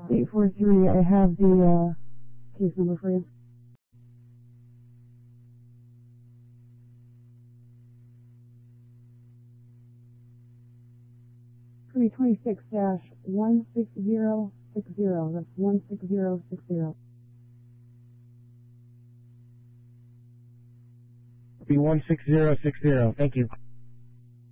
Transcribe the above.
843, I have the case number for you. It's going to be 26-16060. That's 16060. Be 16060. Thank you.